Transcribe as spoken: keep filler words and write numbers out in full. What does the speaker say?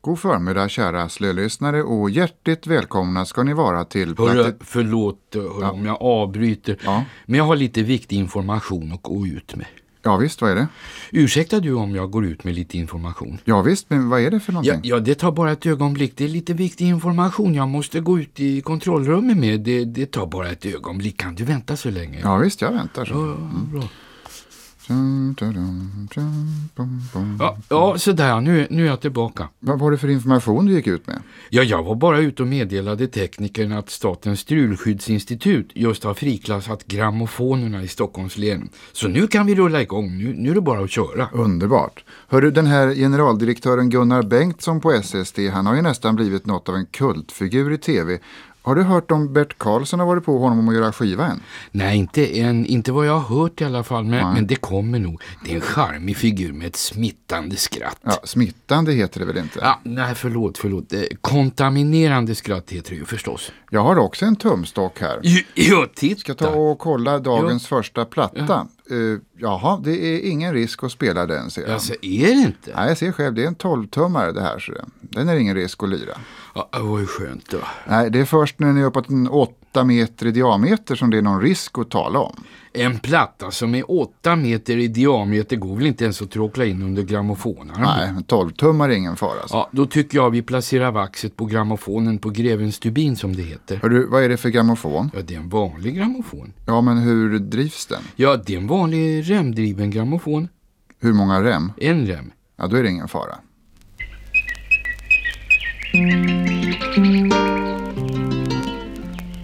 God förmiddag kära slölyssnare och hjärtligt välkomna ska ni vara till... Hörru, Platte... förlåt hörru, Ja. om jag avbryter. Ja. Men jag har lite viktig information att gå ut med. Ja visst, vad är det? Ursäkta du om jag går ut med lite information? Ja visst, men vad är det för Ja, någonting? ja, det tar bara ett ögonblick. Det är lite viktig information. Jag måste gå ut i kontrollrummet med. Det, det tar bara ett ögonblick. Kan du vänta så länge? Ja visst, jag väntar. Så. Ja, bra. Dum, dum, dum, dum, bum, bum. Ja, ja sådär. Nu, nu är jag tillbaka. Vad var det för information du gick ut med? Ja, jag var bara ute och meddelade teknikerna att Statens strulskyddsinstitut just har friklassat grammofonerna i Stockholms län. Så nu kan vi rulla igång. Nu, nu är det bara att köra. Underbart. Hörru, den här generaldirektören Gunnar Bengtsson på S S D, han har ju nästan blivit något av en kultfigur i tv. Har du hört om Bert Karlsson har varit på honom om att göra skiva än? Nej, inte, en, inte vad jag har hört i alla fall, men, Nej. men det kommer nog. Det är en charmig figur med ett smittande skratt. Ja, smittande heter det väl inte? Ja, nej, förlåt, förlåt. Eh, Kontaminerande skratt heter det ju förstås. Jag har också en tumstock här. Jo, jo, titta. Ska ta och kolla dagens Jo. första platta. Uh, jaha, det är ingen risk att spela den, ser jag. Alltså, är det inte? Nej, jag ser själv, det är en tolv-tummare det här. Så det. Den är ingen risk att lira. Ja, det var ju skönt då. Nej, det är först när ni är uppåt en åtta meter i diameter som det är någon risk att tala om. En platta som är åtta meter i diameter går väl inte ens att tråkla in under grammofonerna? Nej, men tolv-tummare är ingen fara. Så. Ja, då tycker jag vi placerar vaxet på grammofonen på grevens stubin som det heter. Hör du, vad är det för grammofon? Ja, det är en vanlig grammofon. Ja, men hur drivs den? Ja, det är en vanlig remdriven grammofon. Hur många rem? En rem. Ja, då är det ingen fara.